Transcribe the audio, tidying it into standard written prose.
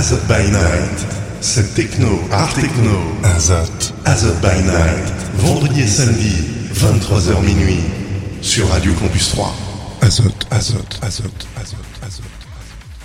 Azote by Night. C'est techno, art techno. Azote. Azote by Night. Vendredi et samedi, 23h minuit. Sur Radio Campus 3. Azote, azote, azote, azote, azote.